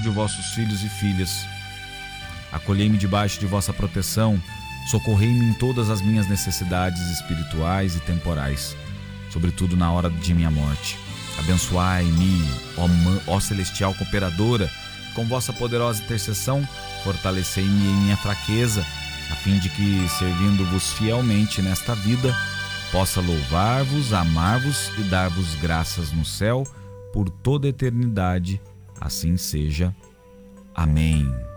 de vossos filhos e filhas. Acolhei-me debaixo de vossa proteção, socorrei-me em todas as minhas necessidades espirituais e temporais, sobretudo na hora de minha morte. Abençoai-me, ó celestial cooperadora, com vossa poderosa intercessão, fortalecei-me em minha fraqueza, a fim de que, servindo-vos fielmente nesta vida, possa louvar-vos, amar-vos e dar-vos graças no céu por toda a eternidade. Assim seja. Amém.